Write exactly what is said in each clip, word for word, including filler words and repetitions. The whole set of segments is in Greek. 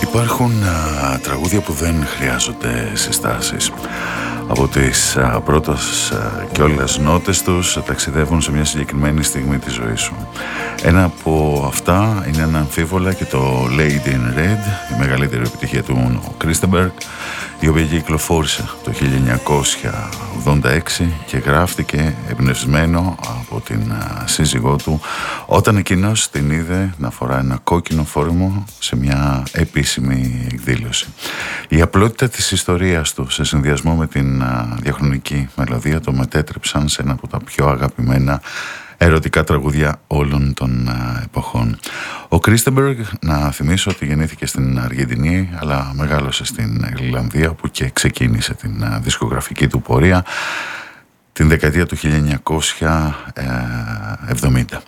Υπάρχουν α, τραγούδια που δεν χρειάζονται συστάσεις. Από τις α, πρώτες α, και όλες νότες τους ταξιδεύουν σε μια συγκεκριμένη στιγμή της ζωής σου. Ένα από αυτά είναι αναμφίβολα και το Lady in Red, η μεγαλύτερη επιτυχία του Christenberg, η οποία κυκλοφόρησε το χίλια εννιακόσια ογδόντα έξι και γράφτηκε εμπνευσμένο από την α, σύζυγό του όταν εκείνος την είδε να φορά ένα κόκκινο φόρεμο σε μια επίσημη εκδήλωση. Η απλότητα της ιστορίας του σε συνδυασμό με την α, διαχρονική μελωδία το μετέτρεψαν σε ένα από τα πιο αγαπημένα ερωτικά τραγούδια όλων των α, εποχών. Ο Christenberg, να θυμίσω ότι γεννήθηκε στην Αργεντινή αλλά μεγάλωσε στην Ιρλανδία, όπου και ξεκίνησε την α, δισκογραφική του πορεία την δεκαετία του χίλια εννιακόσια εβδομήντα.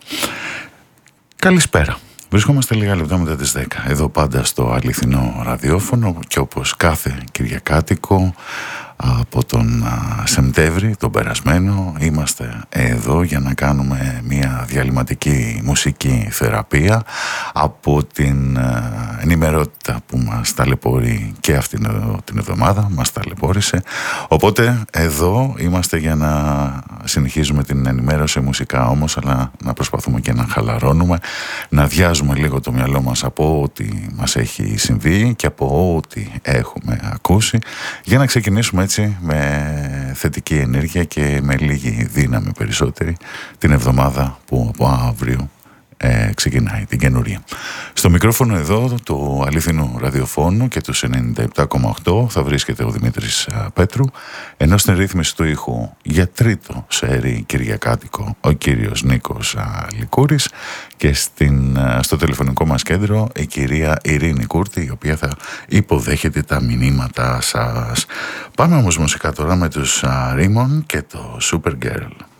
Καλησπέρα. Βρισκόμαστε λίγα λεπτά μετά τις δέκα, εδώ πάντα στο αληθινό ραδιόφωνο, και όπως κάθε Κυριακάτικο από τον Σεπτέμβρη, τον περασμένο, είμαστε εδώ για να κάνουμε μια διαλυματική μουσική θεραπεία από την ενημερότητα που μας ταλαιπωρεί και αυτήν την εβδομάδα, μας ταλαιπώρησε. Οπότε εδώ είμαστε για να συνεχίζουμε την ενημέρωση μουσικά όμως, αλλά να προσπαθούμε και να χαλαρώνουμε, να αδειάζουμε λίγο το μυαλό μας από ό,τι μας έχει συμβεί και από ό,τι έχουμε ακούσει, για να ξεκινήσουμε έτσι με θετική ενέργεια και με λίγη δύναμη περισσότερη την εβδομάδα που από αύριο ε, ξεκινάει, την καινούρια. Στο μικρόφωνο εδώ του αλήθινου ραδιοφώνου και του ενενήντα επτά κόμμα οκτώ θα βρίσκεται ο Δημήτρης Πέτρου, ενώ στην ρύθμιση του ήχου για τρίτο σερί Κυριακάτικο ο κύριος Νίκος Λικούρης, και στην, στο τηλεφωνικό μας κέντρο η κυρία Ειρήνη Κούρτη, η οποία θα υποδέχεται τα μηνύματα σας. Πάμε όμως μουσικά τώρα με τους Ρίμον και το Supergirl.